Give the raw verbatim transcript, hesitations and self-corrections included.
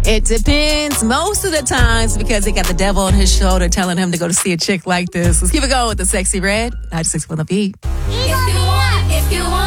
It depends. Most of the times because he got the devil on his shoulder telling him to go to see a chick like this. Let's keep it going with the Sexy Red. ninety-six point one The Beat. If you want, if you want.